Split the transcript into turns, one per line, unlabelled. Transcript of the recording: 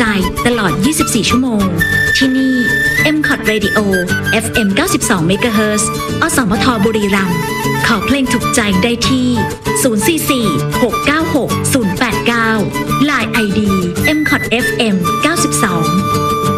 น์ตลอด 24 ชั่วโมง ที่นี่ MCOT Radio FM 92 MHz อสมทบุรีรัมย์ขอเพลงถูกใจได้ที่ 044 696 089 Line ID MCOT FM